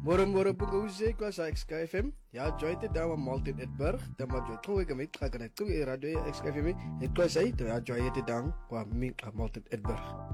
Moro pungause kwa sa XKFM. Ya joite dawa Maltin Edberg. Dama jo tuwe gamit kakana tuwe radio XKFM. Kwa sa ito ya joite dang kwa mi Maltin Edberg.